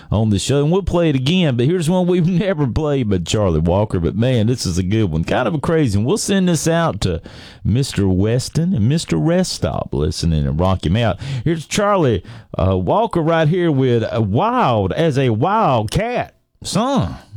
on the show, and we'll play it again. But here's one we've never played by Charlie Walker. But man, this is a good one, kind of a crazy one. We'll send this out to Mr. Weston and Mr. Rest Stop listening and rock him out. Here's Charlie Walker right here with Wild as a Wildcat. Son.